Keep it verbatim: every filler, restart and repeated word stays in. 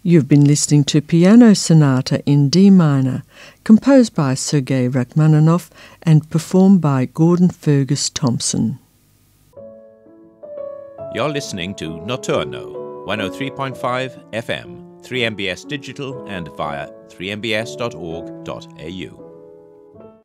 You've been listening to Piano Sonata in D minor, composed by Sergei Rachmaninoff and performed by Gordon Fergus Thompson. You're listening to Notturno, one oh three point five F M, three M B S digital and via three m b s dot org dot a u.